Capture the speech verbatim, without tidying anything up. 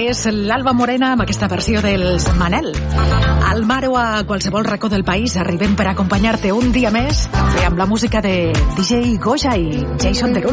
és l'Alba Morena amb aquesta versió dels Manel. Al mar o a qualsevol racó del país arribem per acompanyar-te un dia més, també amb la música de D J Goja i Jason Derulo.